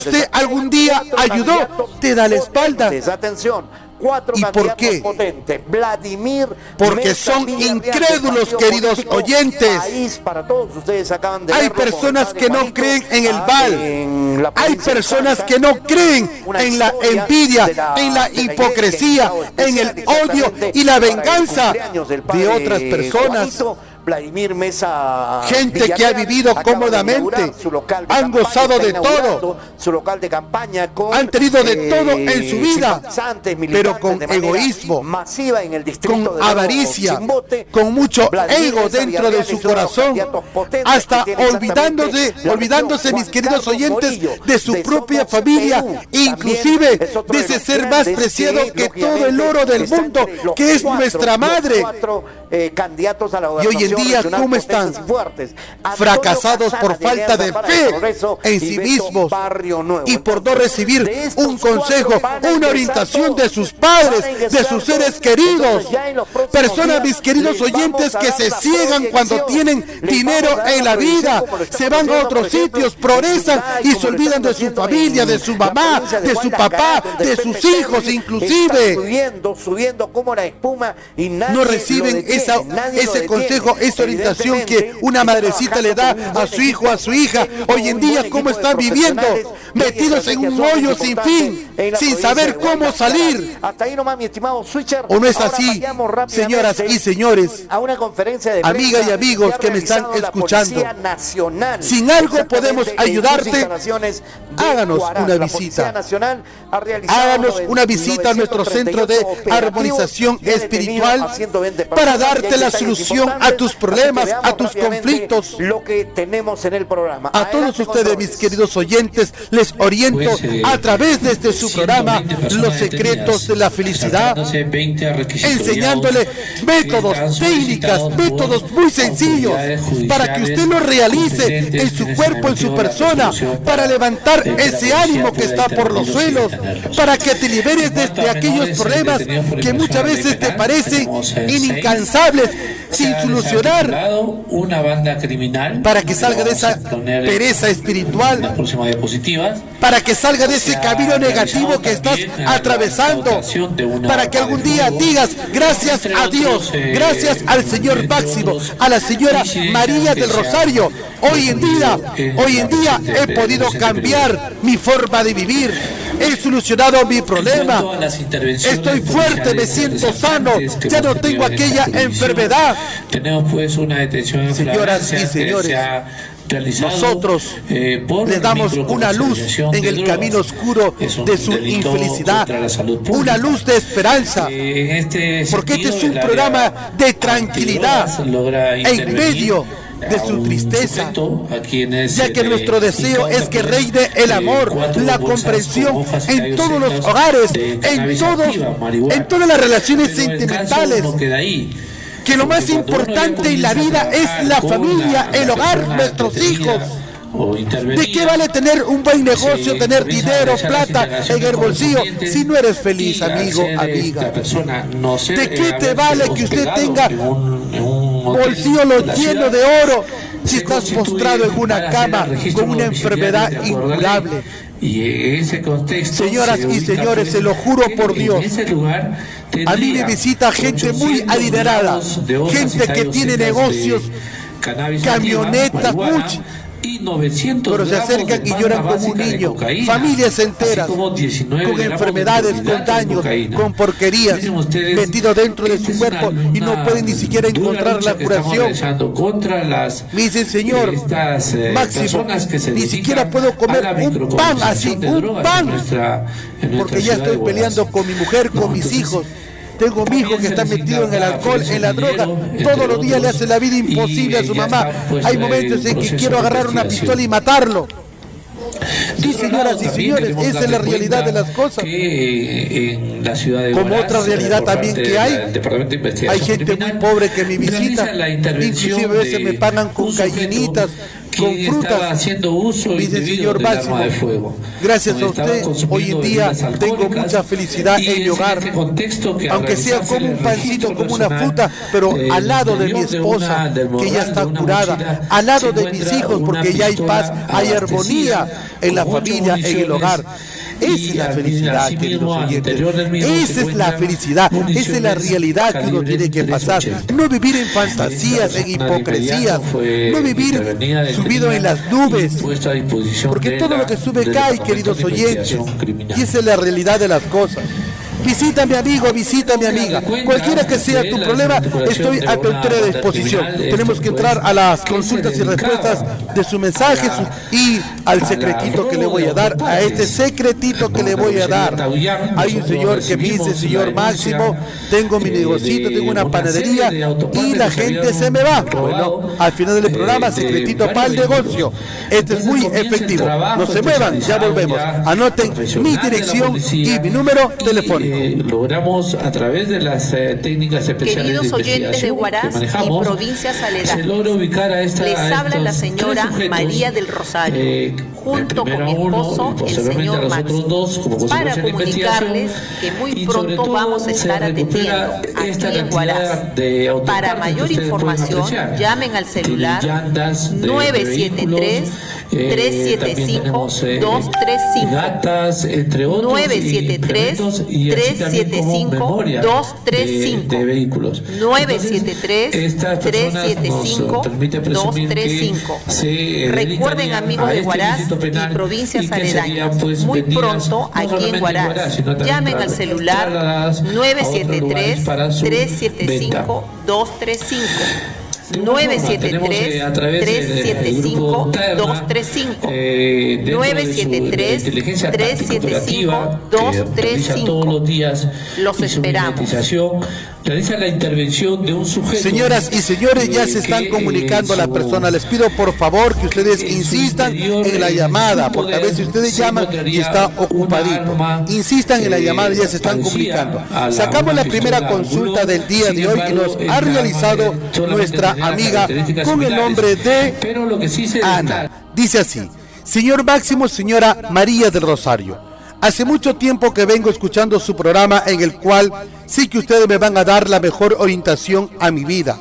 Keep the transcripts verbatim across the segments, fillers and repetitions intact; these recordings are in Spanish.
usted algún día ayudó, te da la espalda. Atención. Cuatro ¿Y por qué? Potentes. Vladimir Porque son incrédulos, queridos oyentes. Para todos ustedes acaban de Hay personas que no creen en el Baal. Hay personas que no creen en la envidia, en la hipocresía, en el odio y la venganza de otras personas. Vladimir Mesa, gente que ha vivido cómodamente, han gozado de todo, su local de campaña, con, han tenido de eh, todo en su vida, pero con egoísmo, masiva en el con avaricia, Chimbote, con mucho ego dentro de su corazón, hasta olvidándose, olvidándose, mis queridos oyentes, de su propia familia, inclusive de ese ser más preciado que todo el oro del mundo, que es nuestra madre. Eh, candidatos a la y hoy en día, ¿cómo están? Fuertes, fracasados por falta de fe en sí mismos y por no recibir un consejo, una orientación de sus padres, de sus seres queridos. Personas, mis queridos oyentes, que se ciegan cuando tienen dinero en la vida, se van a otros sitios, progresan y se olvidan de su familia, de su mamá, de su papá, de sus hijos inclusive. Subiendo, subiendo como la espuma y no reciben esa, ese consejo, esa orientación que una madrecita le da a su hijo, a su hija. Hoy en día, ¿cómo están viviendo? Metidos en un hoyo sin fin, sin saber cómo salir. Hasta ahí nomás, mi estimado Switcher. ¿O no es así, señoras y señores, a una conferencia de amigas y amigos que me están escuchando? Si en algo podemos ayudarte, háganos una visita. Háganos una visita a nuestro centro de armonización espiritual para darte la solución a tus problemas, a tus conflictos. Lo que tenemos en el programa. A todos ustedes, mis queridos oyentes, les oriento a través de este su programa Los Secretos de la Felicidad, enseñándole métodos, técnicas, métodos muy sencillos para que usted lo realice en su cuerpo, en su persona, para levantar ese ánimo que está por los suelos, para que te liberes de, de aquellos problemas que muchas veces te parecen incansables, sin solucionar, una banda criminal, para que salga de esa pereza espiritual, para que salga de ese camino negativo que estás atravesando, para que algún día digas gracias a Dios, gracias al Señor Máximo, a la señora María del Rosario. Hoy en día, hoy en día he podido cambiar mi forma de vivir. He solucionado mi problema. Estoy fuerte, me siento sano. Ya no tengo aquella enfermedad. Tenemos pues una detención. Señoras y señores, nosotros eh, les damos una luz en el camino oscuro de su infelicidad, una luz de esperanza, eh, este porque este es un programa de tranquilidad en medio de su tristeza, ya que nuestro deseo es que reine el amor, la comprensión en todos los hogares, en todos, en todas las relaciones sentimentales. Que lo más importante en la vida es la familia, el hogar, nuestros hijos. ¿De qué vale tener un buen negocio, tener dinero, plata en el bolsillo, si no eres feliz, amigo, amiga? ¿De qué te vale que usted tenga bolsillo lleno de oro si estás postrado en una cama con una enfermedad incurable? Y ese contexto, señoras y señores, se lo juro por Dios, a mí me visita gente muy adinerada, gente que tiene negocios, camionetas, muchas, pero se acercan y lloran como un niño, familias enteras, con enfermedades, con daños, con porquerías, metidos dentro de su cuerpo y no pueden ni siquiera encontrar la curación. Me dicen, Señor Máximo, ni siquiera puedo comer un pan así, un pan, porque ya estoy peleando con mi mujer, con mis hijos. Tengo mi hijo que está metido en el alcohol, en la droga, todos los días le hace la vida imposible a su mamá. Hay momentos en que quiero agarrar una pistola y matarlo. Sí, señoras y señores, esa es la realidad de las cosas. Como otra realidad también que hay, hay gente muy pobre que me visita, inclusive a veces me pagan con gallinitas, con frutas, estaba haciendo uso dice señor Máximo. De fuego, gracias a usted, hoy en día tengo mucha felicidad en mi hogar, este aunque sea como un pancito, como una fruta, pero eh, al lado de mi esposa, que ya está curada, al lado de mis hijos, porque ya hay paz, hay armonía en la familia, en el hogar. Esa es la felicidad, queridos oyentes. Esa es la felicidad, esa es la realidad que uno tiene que pasar. No vivir en fantasías, en hipocresías, no vivir subido en las nubes, porque todo lo que sube cae, queridos oyentes, y esa es la realidad de las cosas. Visita a mi amigo, visita a mi amiga. Cualquiera que sea tu problema, estoy a tu entera disposición. Tenemos que entrar a las consultas y respuestas de sus mensajes y al secretito que le voy a dar, a este secretito que le voy a dar. Hay un señor que me dice, señor Máximo, tengo mi negocito, tengo una panadería y la gente se me va. Bueno, al final del programa, secretito para el negocio. Este es muy efectivo. No se muevan, ya volvemos. Anoten mi dirección y mi número telefónico. Eh, logramos a través de las eh, técnicas especiales Queridos de oyentes de Huaraz y provincias aledañas, se logra ubicar a esta, les a habla la señora sujetos, María del Rosario, eh, junto con mi esposo, uno, el señor Máximo, dos, para comunicarles que muy pronto vamos a estar atendiendo aquí en Huaraz. Para mayor información, llamen al celular nueve siete tres, tres siete cinco, dos tres cinco, gatas, entre otros, nueve siete tres, tres siete cinco, dos tres cinco, de, de vehículos. nueve siete tres, tres siete cinco, dos tres cinco. Recuerden, amigos de Huaraz y provincias aledañas, pues, muy pronto aquí en Huaraz, llamen al celular nueve siete tres, tres siete cinco, dos tres cinco. nueve siete tres, tres siete cinco, dos tres cinco, nueve siete tres, tres siete cinco, dos tres cinco. Todos los días los esperamos. Realiza la intervención de un sujeto. Señoras y señores, ya se están comunicando a la persona. Les pido por favor que ustedes insistan en la llamada, porque a veces ustedes llaman y está ocupadito. Insistan en la llamada, ya se están comunicando. Sacamos la primera consulta del día de hoy y nos ha realizado nuestra amiga con el nombre de Ana. Dice así: señor Máximo, señora María del Rosario, hace mucho tiempo que vengo escuchando su programa, en el cual sé que ustedes me van a dar la mejor orientación a mi vida.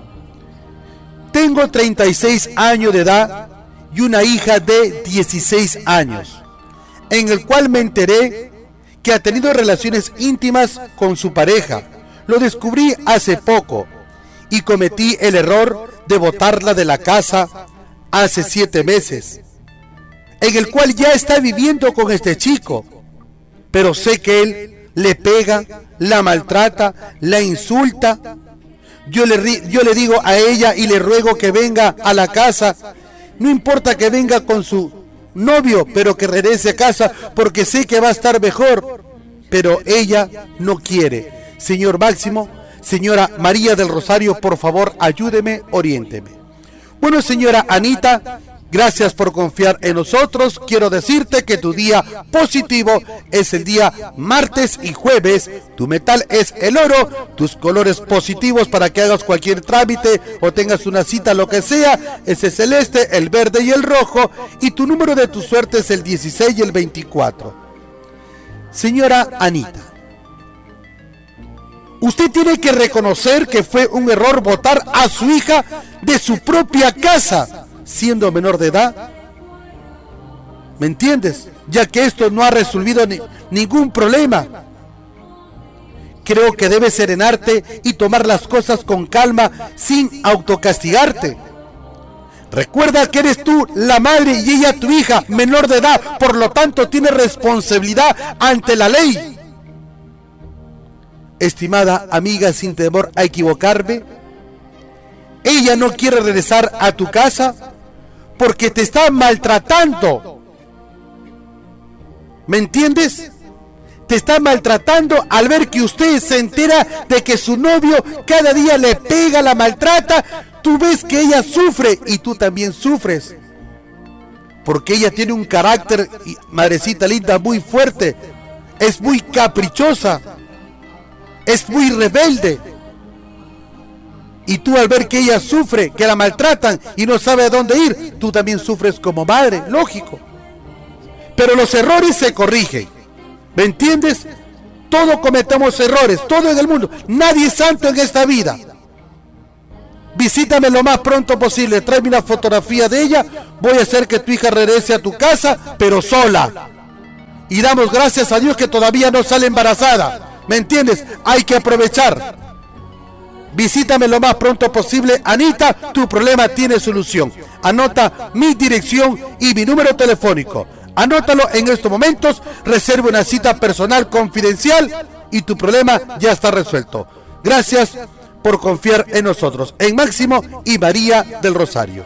Tengo treinta y seis años de edad y una hija de dieciséis años, en el cual me enteré que ha tenido relaciones íntimas con su pareja. Lo descubrí hace poco y cometí el error de botarla de la casa hace siete meses, en el cual ya está viviendo con este chico, pero sé que él le pega, la maltrata, la insulta. Yo le, yo le digo a ella y le ruego que venga a la casa, no importa que venga con su novio, pero que regrese a casa, porque sé que va a estar mejor, pero ella no quiere. Señor Máximo, señora María del Rosario, por favor, ayúdeme, oriénteme. Bueno, señora Anita, gracias por confiar en nosotros. Quiero decirte que tu día positivo es el día martes y jueves. Tu metal es el oro. Tus colores positivos para que hagas cualquier trámite o tengas una cita, lo que sea, es el celeste, el verde y el rojo. Y tu número de tu suerte es el dieciséis y el veinticuatro. Señora Anita, usted tiene que reconocer que fue un error botar a su hija de su propia casa, siendo menor de edad. ¿Me entiendes? Ya que esto no ha resolvido ni, ningún problema. Creo que debes serenarte y tomar las cosas con calma sin autocastigarte. Recuerda que eres tú la madre y ella tu hija menor de edad, por lo tanto tienes responsabilidad ante la ley. Estimada amiga, sin temor a equivocarme, ella no quiere regresar a tu casa porque te está maltratando. ¿Me entiendes? Te está maltratando al ver que usted se entera de que su novio cada día le pega, la maltrata. Tú ves que ella sufre y tú también sufres, porque ella tiene un carácter, madrecita linda, muy fuerte. Es muy caprichosa, es muy rebelde. Y tú al ver que ella sufre, que la maltratan y no sabe a dónde ir, tú también sufres como madre, lógico. Pero los errores se corrigen, ¿me entiendes? Todos cometemos errores, todo en el mundo. Nadie es santo en esta vida. Visítame lo más pronto posible, tráeme una fotografía de ella, voy a hacer que tu hija regrese a tu casa, pero sola. Y damos gracias a Dios que todavía no sale embarazada, ¿me entiendes? Hay que aprovechar. Visítame lo más pronto posible, Anita, tu problema tiene solución. Anota mi dirección y mi número telefónico. Anótalo en estos momentos, reserva una cita personal confidencial y tu problema ya está resuelto. Gracias por confiar en nosotros, en Máximo y María del Rosario.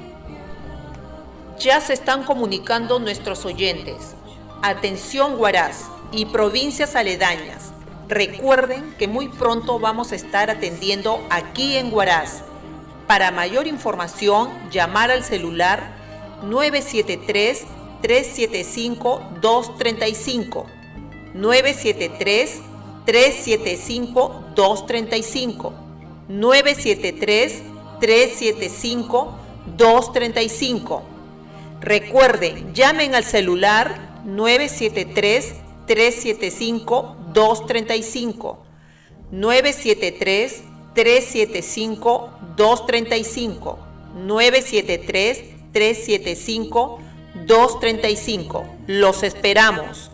Ya se están comunicando nuestros oyentes. Atención Huaraz y provincias aledañas. Recuerden que muy pronto vamos a estar atendiendo aquí en Huaraz. Para mayor información, llamar al celular nueve siete tres, tres siete cinco, dos tres cinco, nueve siete tres, tres siete cinco, dos tres cinco, nueve siete tres, tres siete cinco, dos tres cinco. Recuerden, llamen al celular nueve siete tres, tres siete cinco, dos tres cinco, nueve siete tres, tres siete cinco, dos tres cinco, nueve siete tres, tres siete cinco, dos tres cinco. Los esperamos.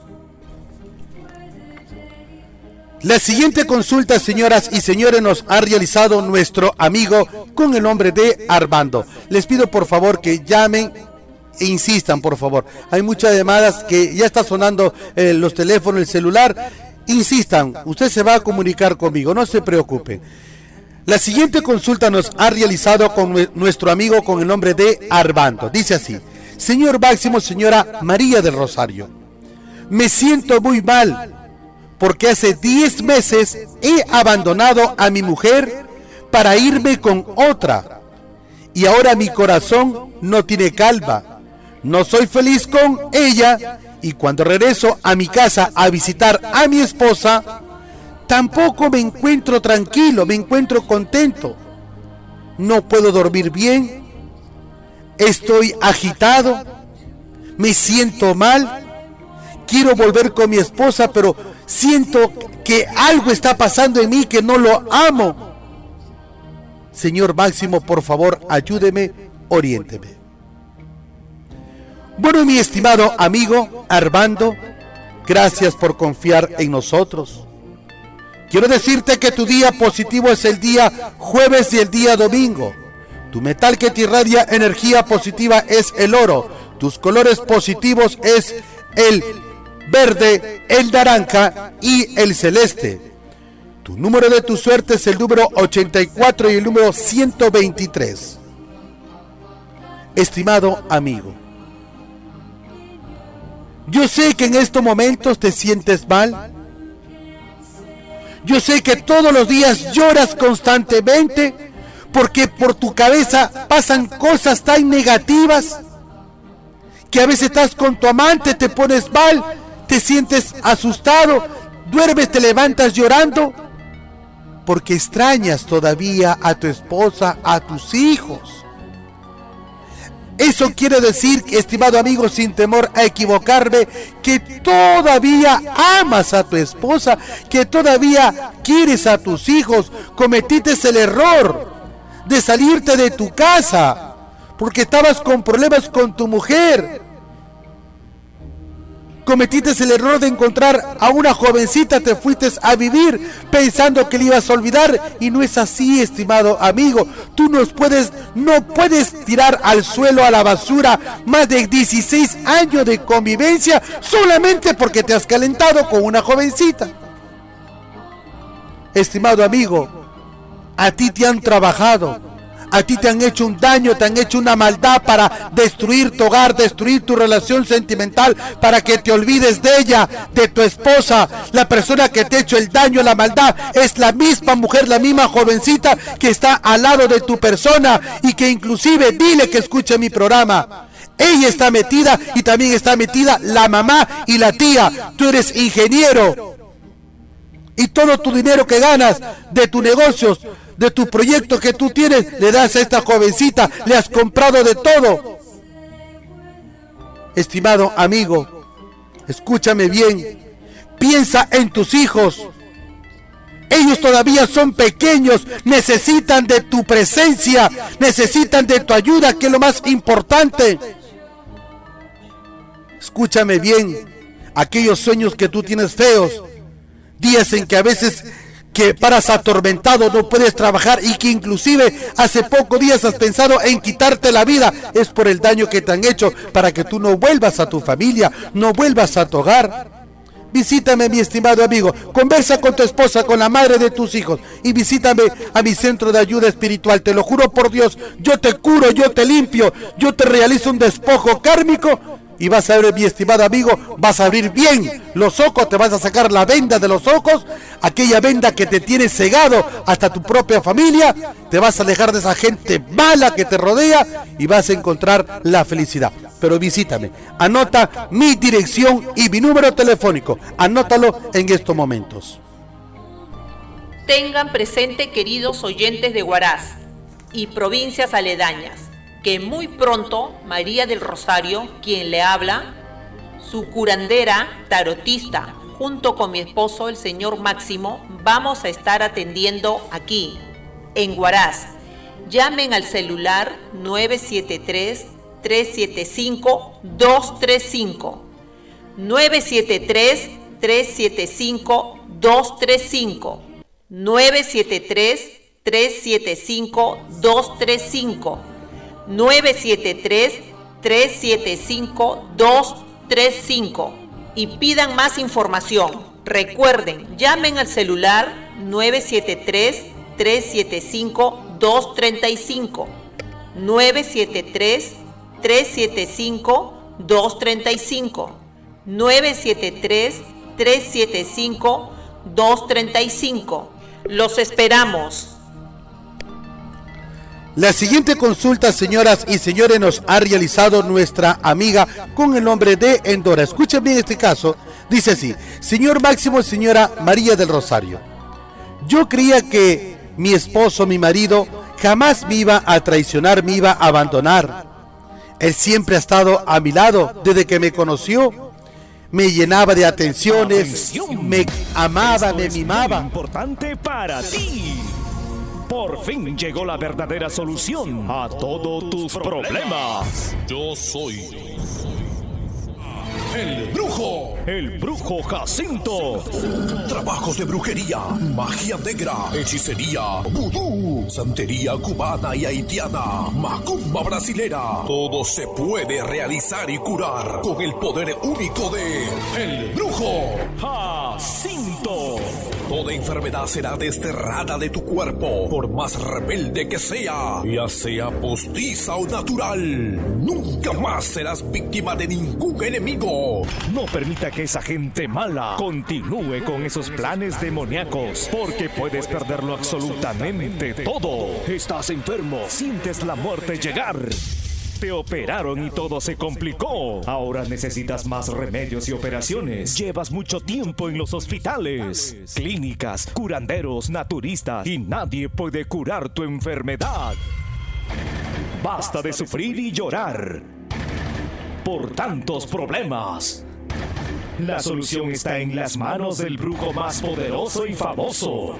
La siguiente consulta, señoras y señores, nos ha realizado nuestro amigo con el nombre de Armando. Les pido por favor que llamen e insistan, por favor. Hay muchas llamadas que ya está sonando eh, los teléfonos, el celular. Insistan, usted se va a comunicar conmigo, no se preocupen. La siguiente consulta nos ha realizado con nuestro amigo con el nombre de Armando. Dice así: señor Máximo, señora María del Rosario, me siento muy mal porque hace diez meses he abandonado a mi mujer para irme con otra y ahora mi corazón no tiene calma. No soy feliz con ella y cuando regreso a mi casa a visitar a mi esposa, tampoco me encuentro tranquilo, me encuentro contento. No puedo dormir bien, estoy agitado, me siento mal, quiero volver con mi esposa, pero siento que algo está pasando en mí, que no lo amo. Señor Máximo, por favor, ayúdeme, oriénteme. Bueno, mi estimado amigo Armando, gracias por confiar en nosotros. Quiero decirte que tu día positivo es el día jueves y el día domingo. Tu metal que te irradia energía positiva es el oro. Tus colores positivos es el verde, el naranja y el celeste. Tu número de tu suerte es el número ochenta y cuatro y el número ciento veintitrés. Estimado amigo, yo sé que en estos momentos te sientes mal. Yo sé que todos los días lloras constantemente porque por tu cabeza pasan cosas tan negativas que a veces estás con tu amante, te pones mal, te sientes asustado, duermes, te levantas llorando porque extrañas todavía a tu esposa, a tus hijos. Eso quiere decir, estimado amigo, sin temor a equivocarme, que todavía amas a tu esposa, que todavía quieres a tus hijos. Cometiste el error de salirte de tu casa porque estabas con problemas con tu mujer. Cometiste el error de encontrar a una jovencita, te fuiste a vivir pensando que le ibas a olvidar y no es así, estimado amigo. Tú no puedes, no puedes tirar al suelo, a la basura, más de dieciséis años de convivencia solamente porque te has calentado con una jovencita. Estimado amigo, a ti te han trabajado. A ti te han hecho un daño, te han hecho una maldad para destruir tu hogar, destruir tu relación sentimental, para que te olvides de ella, de tu esposa. La persona que te ha hecho el daño, la maldad, es la misma mujer, la misma jovencita que está al lado de tu persona y que inclusive, dile que escuche mi programa. Ella está metida y también está metida la mamá y la tía. Tú eres ingeniero y todo tu dinero que ganas de tus negocios, de tu proyecto que tú tienes, le das a esta jovencita, le has comprado de todo. Estimado amigo, escúchame bien, piensa en tus hijos. Ellos todavía son pequeños, necesitan de tu presencia, necesitan de tu ayuda, que es lo más importante. Escúchame bien, aquellos sueños que tú tienes feos, días en que a veces que paras atormentado, no puedes trabajar y que inclusive hace pocos días has pensado en quitarte la vida, es por el daño que te han hecho para que tú no vuelvas a tu familia, no vuelvas a tu hogar. Visítame, mi estimado amigo, conversa con tu esposa, con la madre de tus hijos y visítame a mi centro de ayuda espiritual. Te lo juro por Dios, yo te curo, yo te limpio, yo te realizo un despojo kármico y vas a ver, mi estimado amigo, vas a abrir bien los ojos, te vas a sacar la venda de los ojos, aquella venda que te tiene cegado hasta tu propia familia, te vas a alejar de esa gente mala que te rodea y vas a encontrar la felicidad. Pero visítame, anota mi dirección y mi número telefónico, anótalo en estos momentos. Tengan presente, queridos oyentes de Huaraz y provincias aledañas, que muy pronto María del Rosario, quien le habla, su curandera tarotista, junto con mi esposo, el señor Máximo, vamos a estar atendiendo aquí, en Huaraz. Llamen al celular nueve siete tres, tres siete cinco, dos tres cinco. nueve siete tres, tres siete cinco, dos tres cinco. nueve siete tres, tres siete cinco, dos tres cinco. nueve siete tres, tres siete cinco, dos tres cinco y pidan más información. Recuerden, llamen al celular nueve siete tres, tres siete cinco, dos tres cinco. nueve siete tres, tres siete cinco, dos tres cinco. nueve siete tres, tres siete cinco, dos tres cinco. Los esperamos. La siguiente consulta, señoras y señores, nos ha realizado nuestra amiga con el nombre de Endora. Escuchen bien este caso. Dice así: señor Máximo, señora María del Rosario, yo creía que mi esposo, mi marido, jamás me iba a traicionar, me iba a abandonar. Él siempre ha estado a mi lado desde que me conoció. Me llenaba de atenciones, Atención. me amaba, Esto me mimaba. Es importante para ti. Por fin llegó la verdadera solución a todos tus problemas. Yo soy el brujo. El brujo Jacinto. Trabajos de brujería, magia negra, hechicería, vudú, santería cubana y haitiana, macumba brasilera. Todo se puede realizar y curar con el poder único de el brujo Jacinto. Toda enfermedad será desterrada de tu cuerpo, por más rebelde que sea, ya sea postiza o natural. Nunca más serás víctima de ningún enemigo. No permita que esa gente mala continúe con esos planes demoníacos, porque puedes perderlo absolutamente todo. Estás enfermo, sientes la muerte llegar. Te operaron y todo se complicó. Ahora necesitas más remedios y operaciones. Llevas mucho tiempo en los hospitales, clínicas, curanderos, naturistas y nadie puede curar tu enfermedad. Basta de sufrir y llorar por tantos problemas. La solución está en las manos del brujo más poderoso y famoso,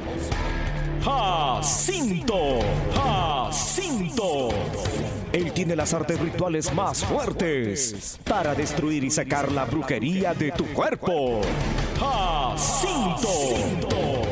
Jacinto. Jacinto. Él tiene las artes rituales más fuertes para destruir y sacar la brujería de tu cuerpo. Jacinto.